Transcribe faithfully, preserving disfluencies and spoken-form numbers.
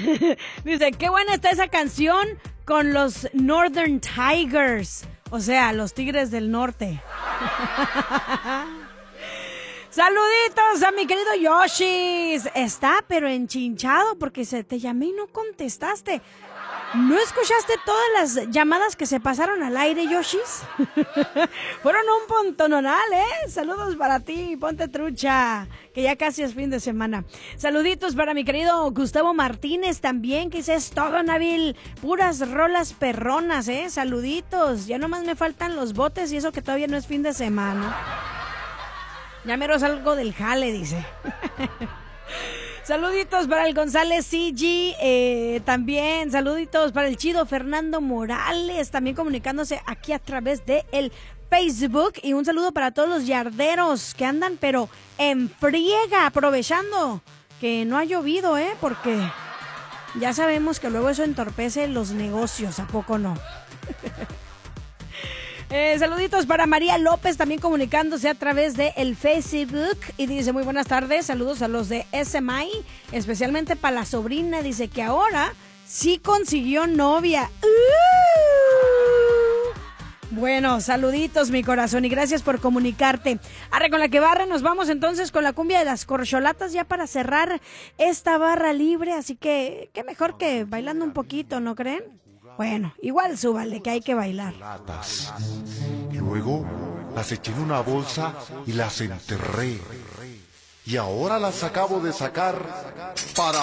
Dice, qué buena está esa canción con los Northern Tigers. O sea, los Tigres del Norte. Saluditos a mi querido Yoshis. Está pero enchinchado porque se te llamé y no contestaste. ¿No escuchaste todas las llamadas que se pasaron al aire, Yoshis? Fueron un pontononal, ¿eh? Saludos para ti, ponte trucha, que ya casi es fin de semana. Saluditos para mi querido Gustavo Martínez también, que dice, es todo, Nabil. Puras rolas perronas, ¿eh? Saluditos. Ya nomás me faltan los botes y eso que todavía no es fin de semana. Ya mero salgo del jale, dice. Saluditos para el González C G, eh, también saluditos para el chido Fernando Morales, también comunicándose aquí a través de el Facebook, y un saludo para todos los yarderos que andan pero en friega, aprovechando que no ha llovido, eh, porque ya sabemos que luego eso entorpece los negocios, ¿a poco no? Eh, saluditos para María López, también comunicándose a través de el Facebook, y dice, muy buenas tardes, saludos a los de S M I, especialmente para la sobrina, dice que ahora sí consiguió novia. ¡Uh! Bueno, saluditos mi corazón y gracias por comunicarte. Arre con la que barra, nos vamos entonces con la cumbia de las corcholatas ya para cerrar esta barra libre, así que qué mejor que bailando un poquito, ¿no creen? Bueno, igual súbale, que hay que bailar. Luego las eché en una bolsa y las enterré. Y ahora las acabo de sacar para